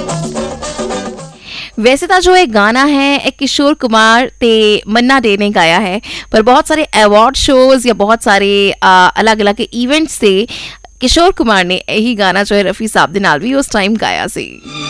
ਵੈਸੇ ਤਾਂ ਜੋ ਇਹ ਗਾਣਾ ਹੈ ਇਹ ਕਿਸ਼ੋਰ ਕੁਮਾਰ ਤੇ ਮੰਨਾ ਡੇ ਨੇ ਗਾਇਆ ਹੈ, ਪਰ ਬਹੁਤ ਸਾਰੇ ਅਵਾਰਡ ਸ਼ੋਜ਼ ਜਾਂ ਬਹੁਤ ਸਾਰੇ ਅਲੱਗ-ਅਲੱਗ ਇਵੈਂਟਸ ਤੇ ਕਿਸ਼ੋਰ ਕੁਮਾਰ ਨੇ ਇਹੀ ਗਾਣਾ ਜੋ ਹੈ ਰਫੀ ਸਾਹਿਬ ਦੇ ਨਾਲ ਵੀ ਉਸ ਟਾਈਮ ਗਾਇਆ ਸੀ।